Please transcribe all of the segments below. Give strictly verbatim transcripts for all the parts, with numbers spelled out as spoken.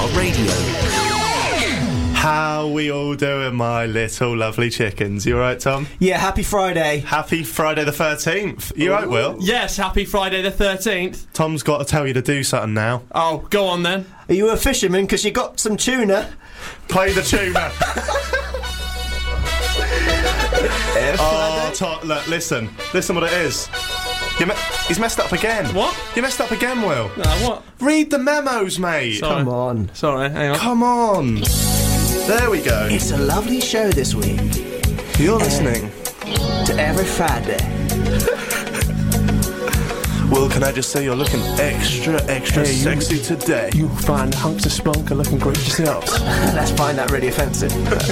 Fubar Radio. How we all doing, my little lovely chickens? You alright, Tom? Yeah, happy Friday. Happy Friday the thirteenth. You alright, Will? Yes, happy Friday the thirteenth. Tom's got to tell you to do something now. Oh, go on then. Are you a fisherman? Because you got some tuna. Play the tuna. Oh, Tom, look, listen. Listen what it is. You me- he's messed up again. What? You messed up again, Will. Uh, what? Read the memos, mate. Sorry. Come on. Sorry, hang on. Come on. There we go. It's a lovely show this week. You're listening to Every Friday. Will, can I just say you're looking extra, extra Hey, you- sexy today. You fine hunks of spunk are looking great yourselves. Let's find that really offensive.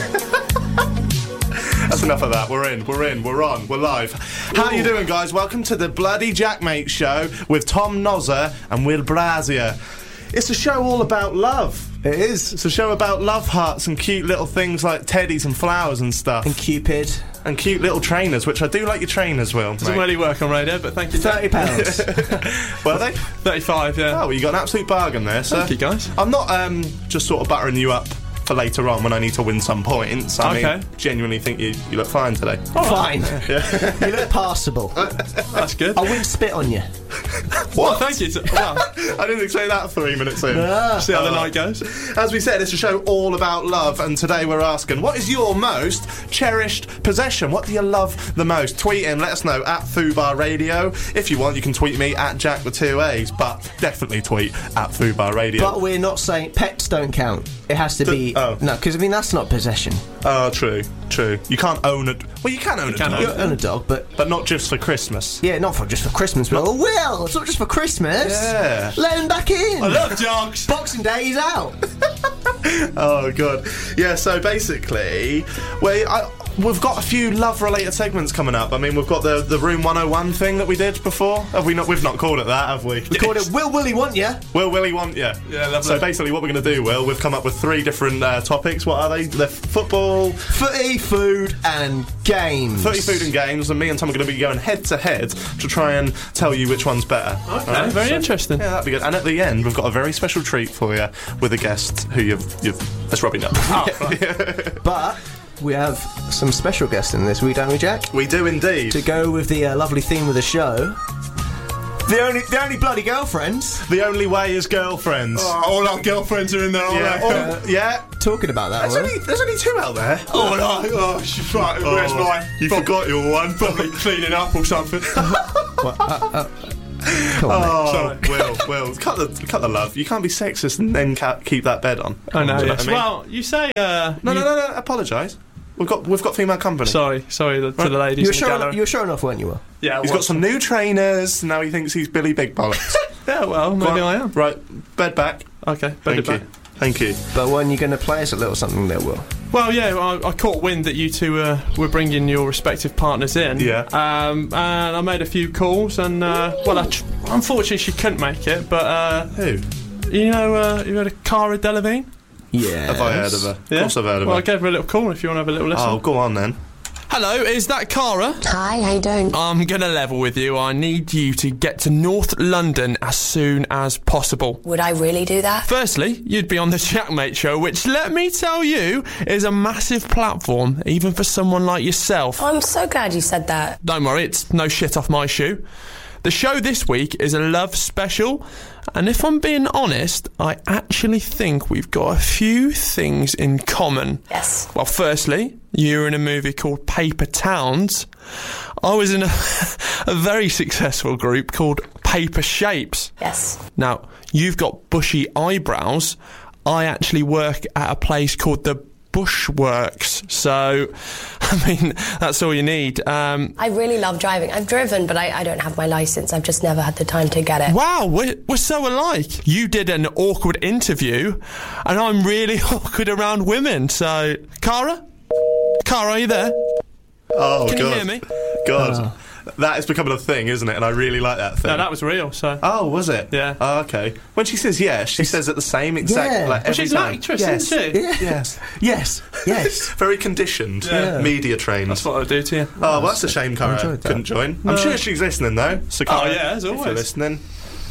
That's enough of that. We're in, we're in, we're on, we're live. How you doing, guys? Welcome to the Bloody Jackmate Show with Tom Nozzer and Will Brazier. It's a show all about love. It is. It's a show about love hearts and cute little things like teddies and flowers and stuff. And Cupid. And cute little trainers, which I do like your trainers, Will. Doesn't mate. really work on radio, but thank you. thirty pounds. Were they? thirty-five, yeah. Oh, well, you got an absolute bargain there, sir. Thank you, guys. I'm not um, just sort of buttering you up for later on when I need to win some points. I Okay. mean, genuinely think you, you look fine today. Fine. You look passable. That's good. I wouldn't spit on you. Well, thank you. To, well, I didn't say that three minutes in. Ah. see how the Oh. night goes. As we said, it's a show all about love, and today we're asking, what is your most cherished possession? What do you love the most? Tweet in, let us know, at Fubar Radio. If you want, you can tweet me at Jack with two A's, but definitely tweet at Fubar Radio. But we're not saying pets don't count. It has to be... oh. No, because, I mean, that's not possession. Oh, true, true. You can't own it. Well, you can own You a can dog, You own a dog, but... but not just for Christmas. Yeah, not for just for Christmas. But, oh, Will, it's not just for Christmas. Yeah. Let him back in. I love dogs. Boxing Day, he's out. Oh, God. Yeah, so basically, we, I, we've got a few love-related segments coming up. I mean, we've got the, the Room one oh one thing that we did before. Have we not? We've not called it that, have we? We called it Will Willie Want Ya. Will Willie want ya? Yeah, lovely. So basically what we're going to do, Will, we've come up with three different uh, topics. What are they? They're football, Footy, food, and games. footy, food and games, and me and Tom are going to be going head-to-head to try and tell you which one's better. Okay, Alright, very so- interesting. Yeah, that'd be good. And at the end, we've got a very special treat for you with a guest who you've... you've that's Robbie Nutt. Oh, right. But we have some special guests in this week, don't we, Jack? We do indeed. To go with the uh, lovely theme of the show. The only, the only bloody girlfriends. The only way is girlfriends. all our girlfriends are in there, all yeah. Oh, yeah. Talking about that, There's Will. only, there's only two out there. Oh, no. Oh, she's right. Where's Oh, mine? You forgot your one. Probably cleaning up or something. What, uh, uh, come on, mate. Oh, Sorry. Will, Will, cut the cut the love. You can't be sexist and then ca- keep that bed on. I know. Do you Yes. what I mean? Well, you say. Uh, no, you- no, no, no. Apologise. We've got we've got female company. Sorry, sorry the, to the ladies You were, in the showing, gallery. you were showing off, weren't you, Will? yeah, He's what- got some new trainers. Now he thinks he's Billy Big Bollocks. Yeah, well, maybe Right, I am. Right, bed back. Okay, Thank better you. back. Thank you. But when you're going to play us a little something there, Will? Well, yeah, I, I caught wind that you two uh, were bringing your respective partners in. Yeah. Um, and I made a few calls, and uh, well, I tr- unfortunately she couldn't make it. But uh, Who? you know, uh, you heard of Cara Delevingne? Yeah. Have I heard of her? Of Yeah. course I've heard of Well, I her. gave her a little call if you want to have a little listen. Oh, go on then. Hello, is that Cara? Hi, how you doing? I'm gonna level with you. I need you to get to North London as soon as possible. Would I really do that? Firstly, you'd be on the Jackmate Show, which, let me tell you, is a massive platform, even for someone like yourself. Oh, I'm so glad you said that. Don't worry, it's no shit off my shoe. The show this week is a love special, and if I'm being honest, I actually think we've got a few things in common. Yes. Well, firstly, you were in a movie called Paper Towns. I was in a, a very successful group called Paper Shapes. Yes. Now, you've got bushy eyebrows. I actually work at a place called the Bushworks. So, I mean, that's all you need. Um, I really love driving. I've driven, but I, I don't have my licence. I've just never had the time to get it. wow, we're, we're so alike. You did an awkward interview, and I'm really awkward around women. So, Cara? Cara, are you there? Oh, Can God. you hear me? God. That is becoming a thing, isn't it? And I really like that thing. No, that was real, so... Oh, was it? Yeah. Oh, okay. When she says yes, she says it the same exact, Yeah. like, Well, every she's an time. actress, yes. isn't she? Yeah. Yes. Yes. Yes. Very conditioned. Yeah. Media trained. That's what I'll do to you. Oh, well, that's a shame Cara enjoyed that. couldn't join. No. I'm sure she's listening, though. So Oh, Cara, yeah, as if you're always. listening,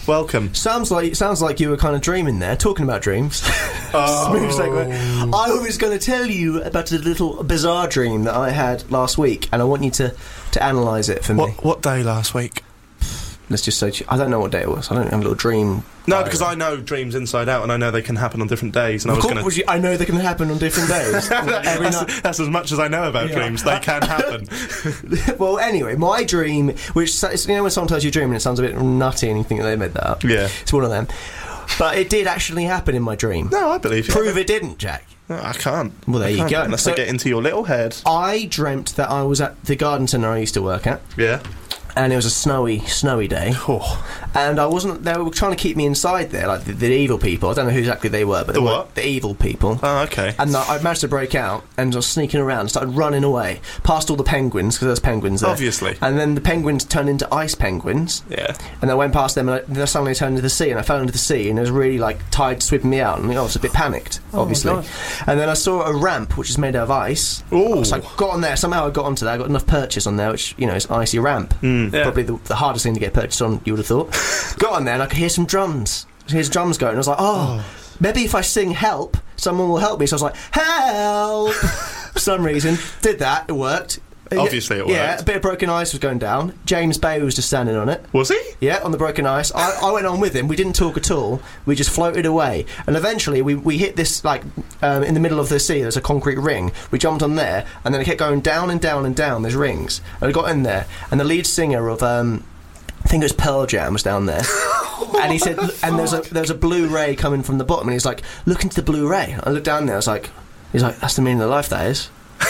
welcome. Sounds like sounds like you were kind of dreaming there. Talking about dreams. Oh. Smooth segue. I was going to tell you about a little bizarre dream that I had last week, and I want you to, to analyse it for me. What, what day last week? Let's just say, I don't know what day it was. I don't have a little dream. No, diary. because I know dreams inside out, and I know they can happen on different days. And I Of was course, going was you- I know they can happen on different days. Every that's, night. that's as much as I know about Yeah. dreams. They can happen. Well, anyway, my dream, which sa- you know when someone tells you a dream and it sounds a bit nutty and you think that they made that up. Yeah. It's one of them. But it did actually happen in my dream. No, I believe you. Prove it didn't, Jack. No, I can't. Well, there I you can't, go. Unless So- I get into your little head. I dreamt that I was at the garden centre I used to work at, Yeah. and it was a snowy, snowy day. Oh. And I wasn't. They were trying to keep me inside there, like the, the evil people. I don't know who exactly they were, but The they were what? the evil people. Oh, okay. And I managed to break out and I was sneaking around, started running away, past all the penguins, because there's penguins there. Obviously. And then the penguins turned into ice penguins. Yeah. And I went past them and I, then I suddenly turned into the sea and I fell into the sea and it was really like tide sweeping me out and I was a bit panicked, obviously. God. And then I saw a ramp which is made out of ice. Ooh. So I got on there, somehow I got onto that, I got enough purchase on there, which, you know, is an icy ramp. Mm. Yeah. Probably the, the hardest thing to get purchased on, you would have thought. Got on there and I could hear some drums. I could hear some drums going and I was like, oh, maybe if I sing help, someone will help me. So I was like, help! For some reason, did that, it worked. Obviously it Yeah, worked. a bit of broken ice was going down. James Bay was just standing on it. Was he? Yeah, on the broken ice. I, I went on with him. We didn't talk at all. We just floated away. And eventually we, we hit this, like, um, in the middle of the sea, there's a concrete ring. We jumped on there, and then it kept going down and down and down, there's rings. And I got in there, and the lead singer of, um, I think it was Pearl Jam was down there. And he said, and there's a there's a Blu-ray coming from the bottom, and he's like, look into the Blu-ray. I looked down there, I was like, he's like, that's the meaning of life, that is.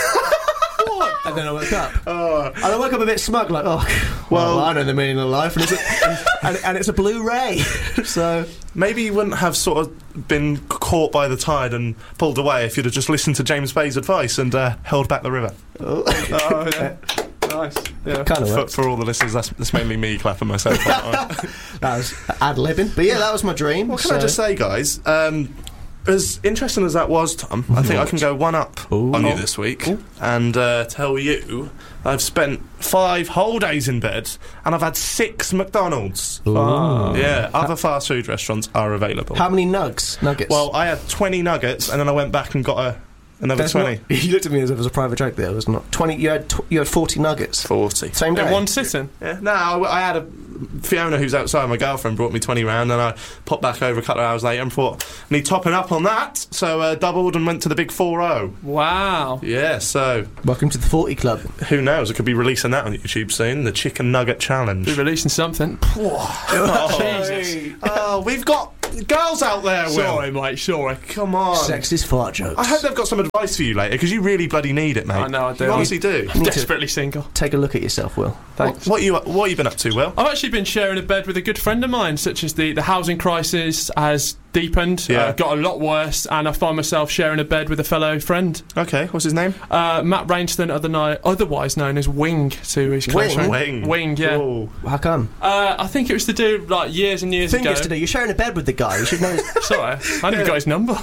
And then I woke up. Oh. And I woke up a bit smug, like, oh, well, Well- I know the meaning of life, and it's a, and, and it's a Blu-ray. So Maybe you wouldn't have sort of been caught by the tide and pulled away if you'd have just listened to James Bay's advice and uh, held back the river. Oh, yeah. Nice. Yeah. kind of For, works. for all the listeners, that's, that's mainly me clapping myself. What That was ad-libbing. But yeah, that was my dream. can so. I just say, guys? Um, as interesting as that was, Tom, I think I can go one up Ooh. on you this week and uh, tell you I've spent five whole days in bed and I've had six McDonald's. Ah. Yeah, other fast food restaurants are available. How many nugs? Nuggets? Well, I had twenty nuggets and then I went back and got a, another That's twenty. not, you looked at me as if it was a private joke there. It was not. twenty, you had, tw- you had forty nuggets. forty. Same day. In one sitting. Yeah, no, I, I had a Fiona who's outside, my girlfriend, brought me twenty round and I popped back over a couple of hours later and thought, need topping up on that, so uh, doubled and went to the big four oh. Wow. Yeah, so Welcome to the forty Club. who knows, I could be releasing that on YouTube soon, the Chicken Nugget Challenge. Be releasing something. Oh, Jesus. Oh, we've got girls out there, Will. Sorry, mate. Sorry. Come on. Sexist fart jokes. I hope they've got some advice for you later, because you really bloody need it, mate. I know I do. You honestly do. need to Desperately single. take a look at yourself, Will. Thanks. What, what, you, what you been up to, Will? I've actually been sharing a bed with a good friend of mine, such as the, the housing crisis has deepened, Yeah. uh, got a lot worse, and I find myself sharing a bed with a fellow friend. Okay, what's his name? Uh, Matt Rainston, other night, otherwise known as Wing to his close Wing? friend. Wing. Wing, yeah. Oh. How come? Uh, I think it was to do, like, years and years Thing ago. is to do. You're sharing a bed with the guy. You should know. Sorry, I never got his number.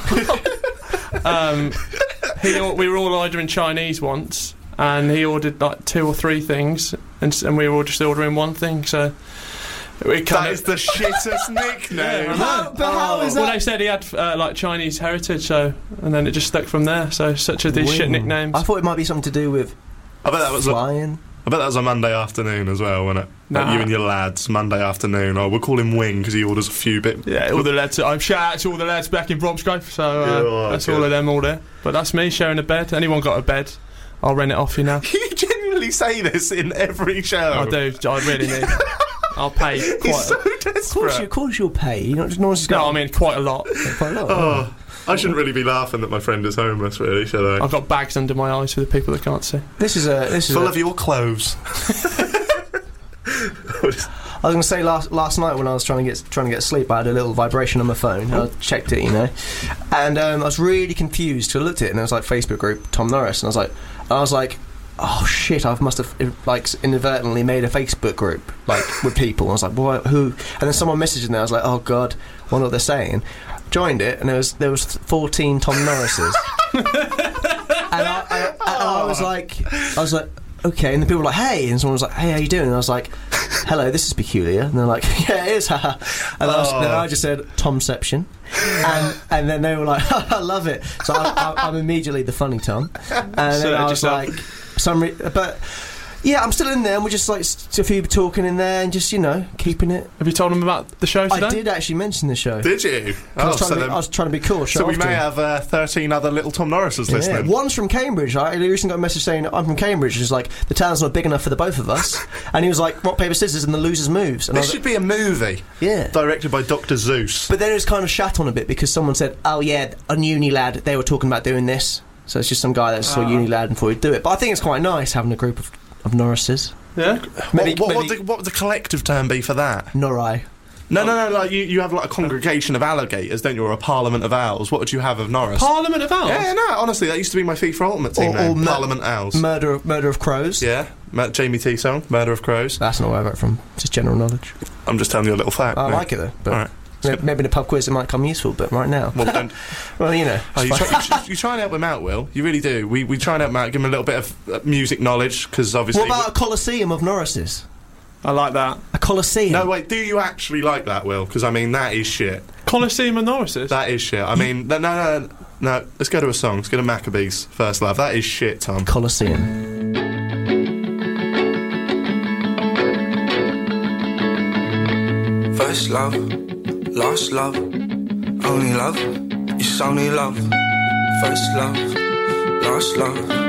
um, he, we were all ordering Chinese once, and he ordered like two or three things, and, s- and we were all just ordering one thing. So we That kind is the shittest nickname. Yeah, How- but how is Well, that? they said he had uh, like Chinese heritage, so and then it just stuck from there. So such are these shit Wing. nicknames. I thought it might be something to do with I bet that was a, flying. I bet that was a Monday afternoon as well, wasn't it? Like Nah. you and your lads, Monday afternoon. Oh, we'll call him Wing because he orders a few bit. Yeah, all the lads. I'm shout out to all the lads back in Bromsgrove. So uh, Yeah, all that's right, all good. of them all there. But that's me sharing a bed. Anyone got a bed? I'll rent it off you now. You genuinely say this in every show. I do. I really need. I'll pay He's quite. so Of course, you, desperate. of course you'll pay. You know, no one's just No, going I mean quite a lot. quite a lot. Oh, I shouldn't really be laughing that my friend is homeless, really, should I? I've got bags under my eyes for the people that can't see. This is a. This is Full a, of your clothes. I was going to say last last night when I was trying to get trying to get sleep, I had a little vibration on my phone. I checked it, you know, and um, I was really confused. So I looked at it, and it was like Facebook group Tom Norris, and I was like, I was like, oh shit, I must have like inadvertently made a Facebook group like with people. I was like, boy, who? And then someone messaged in there. I was like, oh god, I wonder what they're saying. Joined it, and there was there was fourteen Tom Norrises, and I, I, I, I was like, I was like. okay. And the people were like, hey. And someone was like, hey, how you doing? And I was like, hello, this is peculiar. And they're like, yeah, it is, haha. And, I was, Oh. then I just said, Tomception. And, and then they were like, I love it. So I, I, I'm immediately the funny Tom. And then So I was just, uh, like, some re- but yeah, I'm still in there, and we're just like s- a few people talking in there, and just, you know, keeping it. Have you told them about the show today? I did actually mention the show. Did you? I, was Oh, trying so to be, then- I was trying to be cool. show so we off to may him. have uh, thirteen other little Tom Norrises Yeah. listening. One's from Cambridge. I recently got a message saying I'm from Cambridge. It's like the town's not big enough for the both of us, and he was like rock paper scissors and the losers moves. And I This was should be a movie. like, yeah. Directed by Doctor Zeus. But then it was kind of shat on a bit because someone said, "Oh yeah, a uni lad. They were talking about doing this." So it's just some guy that saw Ah. uni lad and thought he'd do it. But I think it's quite nice having a group of, of Norrises. Yeah. Maybe, what, what, maybe would the, what would the collective term be for that? Norai. No, no, no. Like you, you have like a congregation of alligators, don't you, or a parliament of owls? What would you have of Norris? Parliament of Owls. yeah, no. Honestly, that used to be my FIFA Ultimate team Or- name. or mur- Parliament Owls. Murder of Murder of Crows. yeah, Ma- Jamie T song, Murder of Crows. That's not where I got it from. Just general knowledge. I'm just telling you a little fact. I yeah. like it though. But All right. may- maybe in a pub quiz it might come useful. But right now, Well, don't. well, you know. Oh, you, it's try, fine. you, tr- you try and help him out, Will. You really do. We we try and help him out, give him a little bit of uh, music knowledge, because obviously. What about a Colosseum of Norrises? I like that. A Colosseum. no, wait. Do you actually like that, Will? Because I mean, that is shit. Colosseum of Norrises. That is shit. I mean, no, no, no, no. Let's go to a song. Let's go to Maccabees. First Love. That is shit, Tom. Colosseum. First love, last love, only love, it's only love. First love, last love,